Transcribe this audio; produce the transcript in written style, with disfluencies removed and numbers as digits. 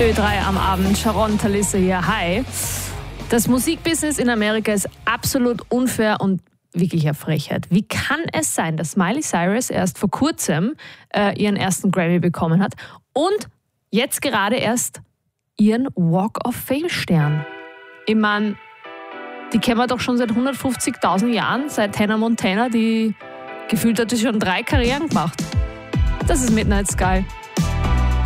Ö3 am Abend, Sharon Talisse hier, hi. Das Musikbusiness in Amerika ist absolut unfair und wirklich eine Frechheit. Wie kann es sein, dass Miley Cyrus erst vor kurzem ihren ersten Grammy bekommen hat und jetzt gerade erst ihren Walk of Fame-Stern? Ich meine, die kennen wir doch schon seit 150.000 Jahren, seit Hannah Montana, die gefühlt hat, die schon 3 Karrieren gemacht. Das ist Midnight Sky.